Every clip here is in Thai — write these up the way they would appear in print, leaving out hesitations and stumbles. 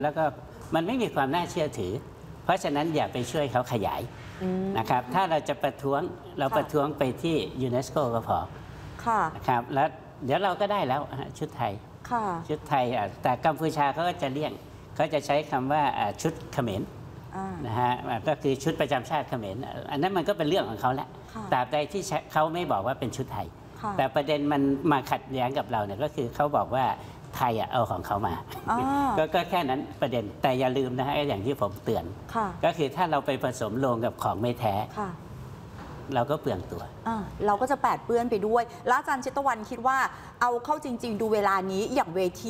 แล้วก็มันไม่มีความน่าเชื่อถือเพราะฉะนั้นอย่าไปช่วยเขาขยายนะครับถ้าเราจะประท้วงเราประท้วงไปที่ยูเนสโกก็พอนะครับแล้วเดี๋ยวเราก็ได้แล้วชุดไทยชุดไทยแต่กัมพูชาเขาก็จะเลี่ยงเขาจะใช้คำว่าชุดเขมรนะฮะก็คือชุดประจำชาติเขมรอันนั้นมันก็เป็นเรื่องของเขาแหละตราบใดที่เขาไม่บอกว่าเป็นชุดไทยแต่ประเด็นมันมาขัดแย้งกับเราเนี่ยก็คือเขาบอกว่าไทยเอาของเขามาก็แค่นั้นประเด็นแต่อย่าลืมนะฮะอย่างที่ผมเตือนก็คือถ้าเราไปผสมลงกับของไม่แท้เราก็เปลืองตัวเราก็จะแปดเปื้อนไปด้วยแล้วอาจารย์ชิตวรรณคิดว่าเอาเข้าจริงๆดูเวลานี้อย่างเวที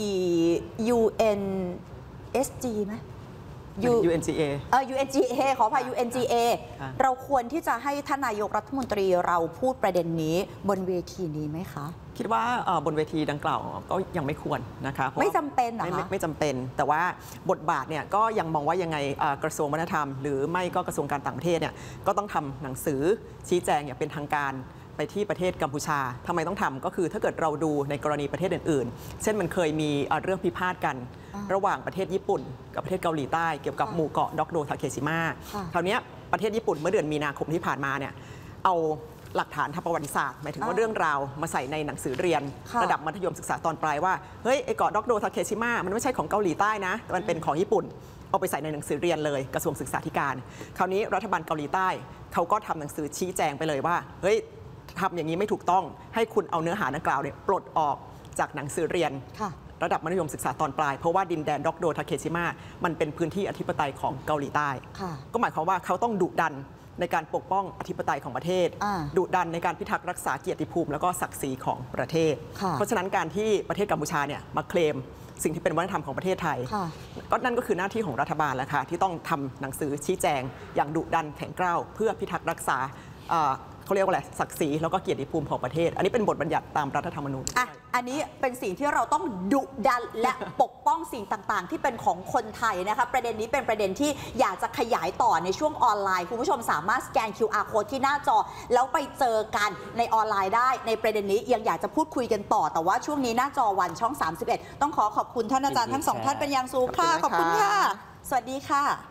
UNSG ไหม UNGA UNGA ขออภัย UNGA เราควรที่จะให้ท่านนายกรัฐมนตรีเราพูดประเด็นนี้บนเวทีนี้ไหมคะคิดว่าบนเวทีดังกล่าวก็ยังไม่ควรนะคะไม่จำเป็นเหรอคะไม่จำเป็นแต่ว่าบทบาทเนี่ยก็ยังมองว่ายังไงกระทรวงวัฒนธรรมหรือไม่ก็กระทรวงการต่างประเทศเนี่ยก็ต้องทำหนังสือชี้แจงอย่างเป็นทางการไปที่ประเทศกัมพูชาทำไมต้องทำก็คือถ้าเกิดเราดูในกรณีประเทศอื่นๆเช่นมันเคยมีเรื่องพิพาทกันระหว่างประเทศญี่ปุ่นกับประเทศเกาหลีใต้เกี่ยวกับหมู่เกาะด็อกโดทาเคชิมะคราวนี้ประเทศญี่ปุ่นเมื่อเดือนมีนาคมที่ผ่านมาเนี่ยเอาหลักฐานทางประวัติศาสตร์หมายถึงว่าเรื่องราวมาใส่ในหนังสือเรียนระดับมัธยมศึกษาตอนปลายว่าเฮ้ยไอ้เกาะด็อกโดทาเคชิมะมันไม่ใช่ของเกาหลีใต้นะมันเป็นของญี่ปุ่นเอาไปใส่ในหนังสือเรียนเลยกระทรวงศึกษาธิการคราวนี้รัฐบาลเกาหลีใต้เขาก็ทำหนังสือชี้แจงไปเลยว่าเฮ้ยทำอย่างนี้ไม่ถูกต้องให้คุณเอาเนื้อหาดังกล่าวเนี่ยปลดออกจากหนังสือเรียนระดับมัธยมศึกษาตอนปลายเพราะว่าดินแดนด็อกโดทาเคชิมะมันเป็นพื้นที่อธิปไตยของเกาหลีใต้ก็หมายความว่าเขาต้องดุดันในการปกป้องอธิปไตยของประเทศดุดันในการพิทักษ์รักษาเกียรติภูมิแล้วก็ศักดิ์ศรีของประเทศเพราะฉะนั้นการที่ประเทศกัมพูชาเนี่ยมาเคลมสิ่งที่เป็นวัฒนธรรมของประเทศไทยก็นั่นก็คือหน้าที่ของรัฐบาลแล้วค่ะที่ต้องทำหนังสือชี้แจงอย่างดุดันแข็งกร้าวเพื่อพิทักษ์รักษาเขาเรียกว่าอะไรศักดิ์ศรีแล้วก็เกียรติภูมิของประเทศอันนี้เป็นบทบัญญัติตามรัฐธรรมนูญอันนี้เป็นสิ่งที่เราต้องดุดันและปกป้องสิ่งต่างๆที่เป็นของคนไทยนะคะประเด็นนี้เป็นประเด็นที่อยากจะขยายต่อในช่วงออนไลน์คุณผู้ชมสามารถสแกน QR code ที่หน้าจอแล้วไปเจอกันในออนไลน์ได้ในประเด็นนี้ยังอยากจะพูดคุยกันต่อแต่ว่าช่วงนี้หน้าจอวันช่อง31ต้องขอบคุณท่านอาจารย์ทั้งสองท่านเป็นอย่างสูงค่ะขอบคุณค่ะสวัสดีค่ะ